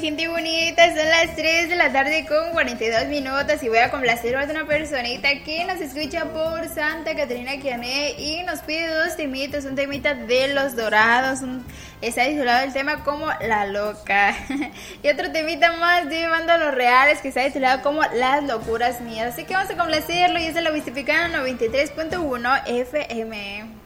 Gente bonita, son las 3 de la tarde con 42 minutos y voy a complacer a una personita que nos escucha por Santa Catarina Quiané y nos pide dos temitas, un temita de Los Dorados, está titulado el tema como La Loca y otro temita más de Banda Los Reales que está titulado como Las Locuras Mías, así que vamos a complacerlo y es de la Vistificana 93.1 FM.